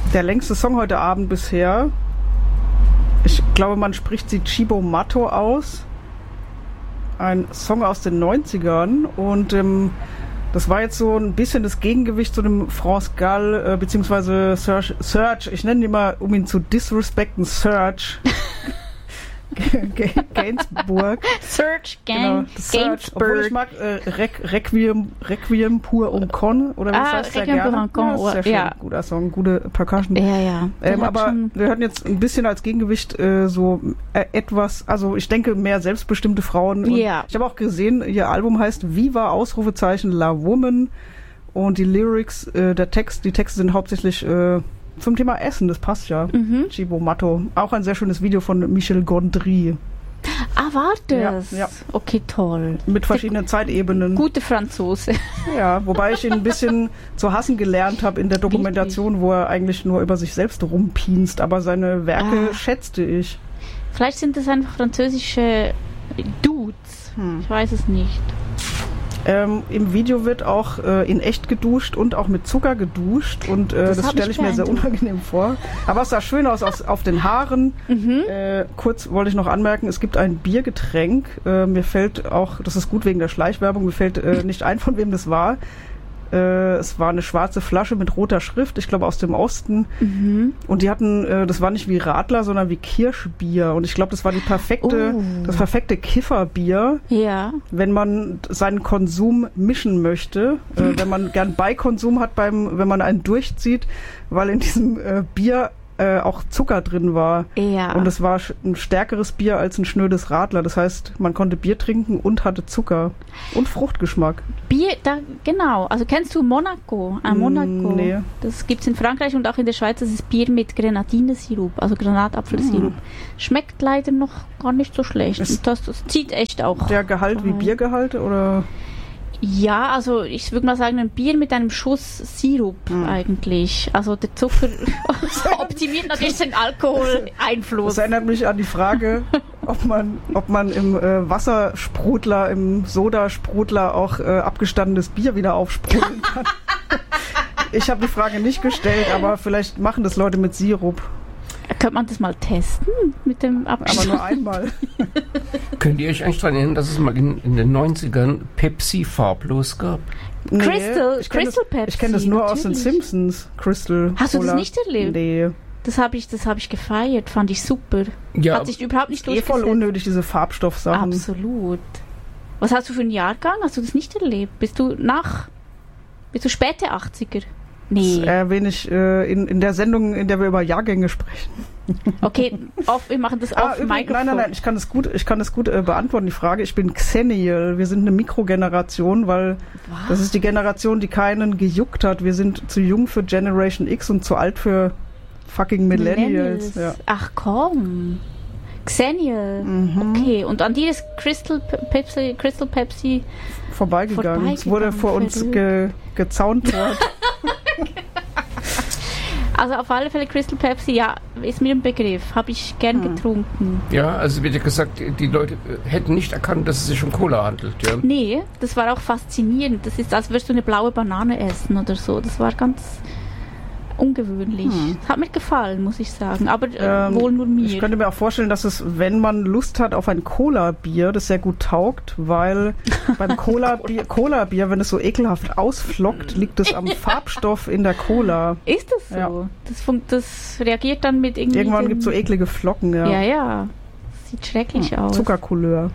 Der längste Song heute Abend bisher. Ich glaube, man spricht sie Cibo Matto aus. Ein Song aus den 90ern. Und das war jetzt so ein bisschen das Gegengewicht zu dem France Gall, beziehungsweise Serge. Ich nenne ihn immer, um ihn zu disrespekten, Serge. Gainsbourg. Serge Gainsbourg. Obwohl ich mag Requiem pour un con, oder wie das heißt, sehr gerne. Ja, das ist sehr schön. Guter Song, gute Percussion. Ja. Aber wir hören jetzt ein bisschen als Gegengewicht etwas, also ich denke mehr selbstbestimmte Frauen. Und ich habe auch gesehen, ihr Album heißt Viva Ausrufezeichen La Woman und die Lyrics, die Texte sind hauptsächlich zum Thema Essen, das passt ja. Cibo Matto. Auch ein sehr schönes Video von Michel Gondry. Ah, war das? Ja. Okay, toll. Mit verschiedenen Zeitebenen. Gute Franzose. Ja, wobei ich ihn ein bisschen zu hassen gelernt habe in der Dokumentation, wo er eigentlich nur über sich selbst rumpienst, aber seine Werke schätzte ich. Vielleicht sind das einfach französische Dudes. Ich weiß es nicht. Im Video wird auch in echt geduscht und auch mit Zucker geduscht und das stelle ich mir sehr unangenehm vor. Aber es sah schön aus auf den Haaren. Kurz wollte ich noch anmerken, es gibt ein Biergetränk. Mir fällt auch, das ist gut wegen der Schleichwerbung, mir fällt nicht ein, von wem das war. Es war eine schwarze Flasche mit roter Schrift, ich glaube aus dem Osten. Und die hatten, das war nicht wie Radler, sondern wie Kirschbier. Und ich glaube, das war das perfekte Kifferbier, wenn man seinen Konsum mischen möchte. Wenn man gern Beikonsum hat, wenn man einen durchzieht, weil in diesem Bier auch Zucker drin war. Ja. Und es war ein stärkeres Bier als ein schnödes Radler. Das heißt, man konnte Bier trinken und hatte Zucker und Fruchtgeschmack. Bier, genau. Also kennst du Monaco? Monaco. Nee. Das gibt es in Frankreich und auch in der Schweiz. Das ist Bier mit Grenadinesirup, also Granatapfelsirup. Schmeckt leider noch gar nicht so schlecht. Und das zieht echt auch. Der Gehalt wie Biergehalt oder? Ja, also ich würde mal sagen, ein Bier mit einem Schuss Sirup eigentlich. Also der Zucker optimiert natürlich den Alkoholeinfluss. Das erinnert mich an die Frage, ob man im Wassersprudler, im Sodasprudler auch abgestandenes Bier wieder aufsprudeln kann. Ich habe die Frage nicht gestellt, aber vielleicht machen das Leute mit Sirup. Könnte man das mal testen mit dem Abstand? Aber nur einmal. Könnt ihr euch eigentlich daran erinnern, dass es mal in den 90ern Pepsi farblos gab? Nee, Crystal Pepsi. Ich kenne das nur natürlich aus den Simpsons. Crystal Hast Cola. Du das nicht erlebt? Nee. Das hab ich gefeiert, fand ich super. Ja, hat sich überhaupt nicht durchgesetzt. Voll unnötig, diese Farbstoffsachen. Absolut. Was hast du für einen Jahrgang? Hast du das nicht erlebt? Bist du späte 80er? Nee. Das erwähne ich in der Sendung, in der wir über Jahrgänge sprechen. Okay, wir machen das auf Mikrofon. Nein, ich kann das gut beantworten, die Frage. Ich bin Xennial. Wir sind eine Mikrogeneration, weil das ist die Generation, die keinen gejuckt hat. Wir sind zu jung für Generation X und zu alt für fucking Millennials. Ja. Ach komm. Xennial. Okay, und an die ist Crystal Pepsi vorbeigegangen. Es wurde vor uns gezaunt worden. Also auf alle Fälle Crystal Pepsi, ja, ist mir ein Begriff. Habe ich gern getrunken. Ja, also wird ja gesagt, die Leute hätten nicht erkannt, dass es sich um Cola handelt. Ja. Nee, das war auch faszinierend. Das ist, als würdest du eine blaue Banane essen oder so. Das war ganz ungewöhnlich. Hat mir gefallen, muss ich sagen. Aber wohl nur mir. Ich könnte mir auch vorstellen, dass es, wenn man Lust hat auf ein Cola-Bier, das sehr gut taugt, weil beim Cola-Bier, wenn es so ekelhaft ausflockt, liegt es am Farbstoff in der Cola. Ist das so? Ja. Das reagiert dann mit irgendwie... Irgendwann gibt es so eklige Flocken, ja. Ja. Sieht schrecklich aus. Zuckercouleur.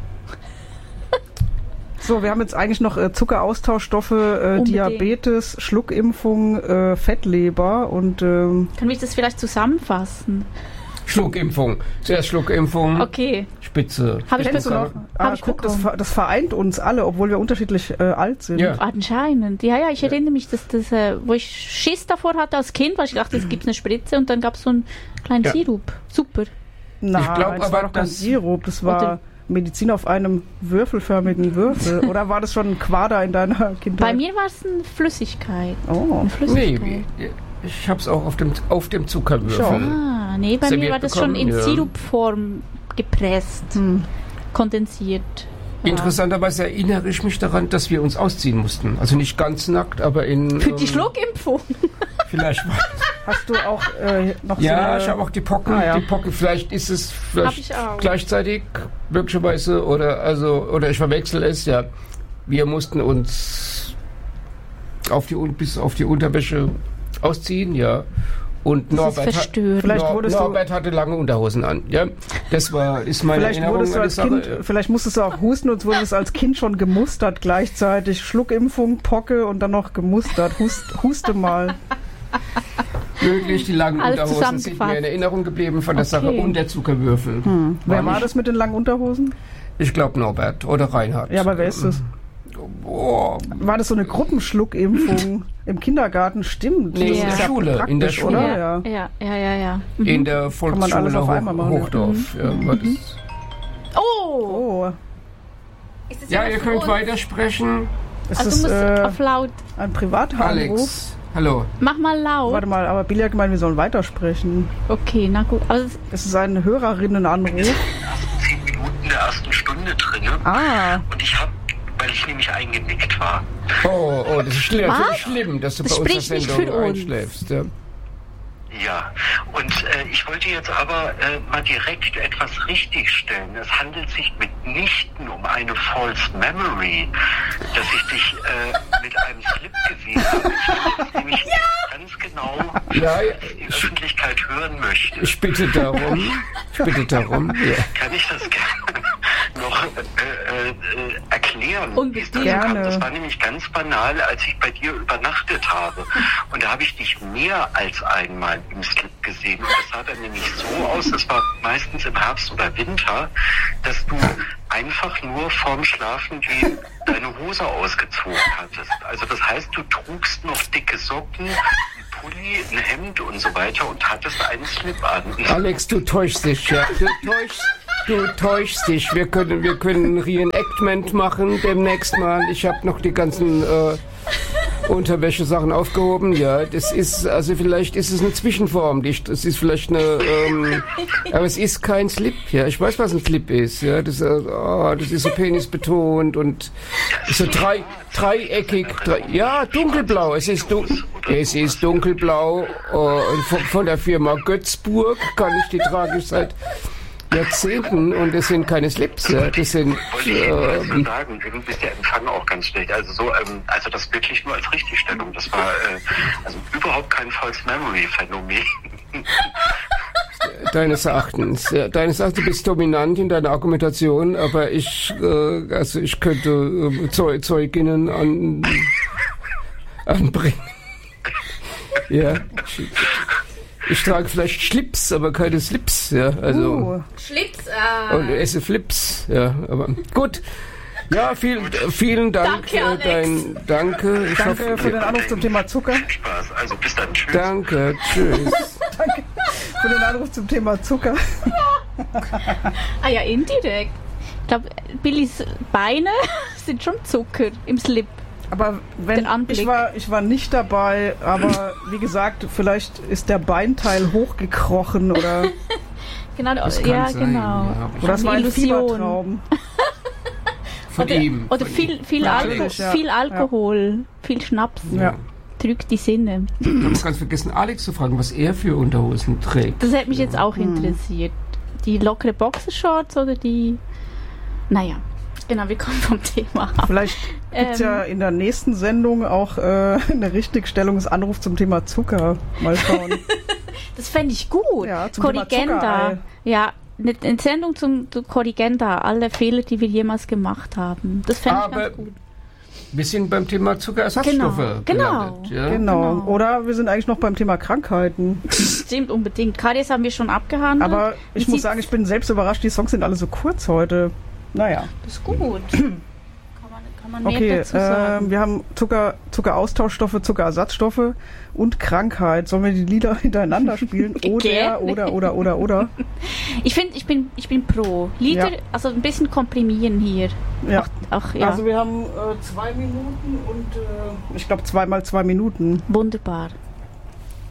So, wir haben jetzt eigentlich noch Zuckeraustauschstoffe, Diabetes, Schluckimpfung, Fettleber und... Können wir das vielleicht zusammenfassen? Schluckimpfung. Zuerst Schluckimpfung. Okay. Spitze. Habe ich bekommen. Guck, das vereint uns alle, obwohl wir unterschiedlich alt sind. Ja. Anscheinend. Ja, ich erinnere mich, dass wo ich Schiss davor hatte als Kind, weil ich dachte, es gibt eine Spritze und dann gab es so einen kleinen Sirup. Super. Nein, das war doch kein Sirup, das war... Medizin auf einem würfelförmigen Würfel? Oder war das schon ein Quader in deiner Kindheit? Bei mir war es eine Flüssigkeit. Oh. Eine Flüssigkeit. Nee, ich habe es auch auf dem Zuckerwürfel. Nee, bei mir war das schon in Sirupform gepresst, kondensiert. Interessanterweise erinnere ich mich daran, dass wir uns ausziehen mussten. Also nicht ganz nackt, aber in... Für die Schluckimpfung. Vielleicht war Hast du auch noch Ja, so ich habe auch die Pocken. Ja. Die Pocken, vielleicht ist es ich auch. gleichzeitig möglicherweise oder ich verwechsel es. Ja, wir mussten uns bis auf die Unterwäsche ausziehen. Ja. Und Norbert hatte lange Unterhosen an. Ja, ist meine Erinnerung an die Sache. Vielleicht musstest du auch husten und wurdest als Kind schon gemustert gleichzeitig. Schluckimpfung, Pocke und dann noch gemustert. Huste mal. Möglich, die langen Unterhosen sind mir in Erinnerung geblieben von der Sache und der Zuckerwürfel. Wer war das mit den langen Unterhosen? Ich glaube Norbert oder Reinhard. Ja, aber wer ist das? Boah. War das so eine Gruppenschluckimpfung im Kindergarten? Stimmt. Nee, in der Schule. In der Schule. Oder? Ja. In der Volksschule Hochdorf. Ja, Oh! Ja, ihr könnt weitersprechen. Also du musst auf laut. Ein Privatanruf. Alex, hallo. Mach mal laut. Warte mal, aber Billy hat gemeint, wir sollen weitersprechen. Okay, na gut. Also es ist ein Hörerinnenanruf. In den ersten 10 Minuten der ersten Stunde drin. Und weil ich nämlich eingenickt war. Oh, das ist schlimm, dass du bei unserer Sendung einschläfst. Ja. Ja, und ich wollte jetzt aber mal direkt etwas richtigstellen. Es handelt sich mitnichten um eine False Memory, dass ich dich mit einem Slip gesehen habe. Ich weiß nämlich ganz genau, was die Öffentlichkeit hören möchte. Ich bitte darum. Ja. Kann ich das gerne noch erklären, wie es dazu kam? Das war nämlich ganz banal, als ich bei dir übernachtet habe. Und da habe ich dich mehr als einmal im Slip gesehen. Und das sah dann nämlich so aus, das war meistens im Herbst oder Winter, dass du einfach nur vorm Schlafengehen deine Hose ausgezogen hattest. Also das heißt, du trugst noch dicke Socken, einen Pulli, ein Hemd und so weiter und hattest einen Slip an. Alex, du täuschst dich, ja. Du täuschst dich. Wir können Reenactment machen demnächst mal. Ich habe noch die ganzen Unterwäschesachen aufgehoben. Ja, vielleicht ist es eine Zwischenform. Das ist vielleicht aber es ist kein Slip. Ja, ich weiß, was ein Slip ist. Ja, das ist so penisbetont und so dreieckig. Ja, dunkelblau. Es ist dunkelblau. Von der Firma Götzburg die trage ich seit Jahrzehnten und es sind keine Slips, ja. Das sind. Wollte ich so sagen, irgendwie ist der Empfang auch ganz schlecht. Also das wirklich nur als Richtigstellung. Das war also überhaupt kein False Memory Phänomen. Deines Erachtens. Ja, du bist dominant in deiner Argumentation, aber ich könnte Zeuginnen anbringen. Ja. Ich trage vielleicht Schlips, aber keine Slips, ja, also. Schlips, und esse Flips, ja, aber gut. Ja, vielen Dank. Danke. Ich hoffe, für den Anruf zum Thema Zucker. Spaß, also bis dann, tschüss. Danke, tschüss. Danke für den Anruf zum Thema Zucker. Ja, indirekt. Ich glaube, Billys Beine sind schon Zucker im Slip. Aber ich war nicht dabei, aber wie gesagt, vielleicht ist der Beinteil hochgekrochen oder. Genau, das ja, sein, genau. Ja. Oder das war ein Fiebertraum. Von ihm. Oder viel Alkohol, viel Schnaps. Ja. Trügt die Sinne. Ich habe ganz vergessen, Alex zu fragen, was er für Unterhosen trägt. Das hätte mich jetzt auch interessiert. Die lockere Boxershorts oder die. Naja. Genau, wir kommen vom Thema ab. Vielleicht gibt es ja in der nächsten Sendung auch eine Richtigstellung des Anrufs zum Thema Zucker. Mal schauen. Das fände ich gut. Ja, zum Corrigenda. Ja, eine Sendung zum Corrigenda. Alle Fehler, die wir jemals gemacht haben. Das fände ich ganz gut. Wir sind beim Thema Zuckerersatzstoffe gelandet. Ja? Genau. Oder wir sind eigentlich noch beim Thema Krankheiten. Stimmt, unbedingt. Karies haben wir schon abgehandelt. Aber ich muss sagen, ich bin selbst überrascht, die Songs sind alle so kurz heute. Naja. Das ist gut. Kann man mehr dazu sagen. Wir haben Zuckeraustauschstoffe, Zuckerersatzstoffe und Krankheit. Sollen wir die Lieder hintereinander spielen? Oder? Ich finde, ich bin pro. Lieder, also ein bisschen komprimieren hier. Ja. Auch, Also wir haben 2 Minuten und ich glaube 2 mal 2 Minuten. Wunderbar.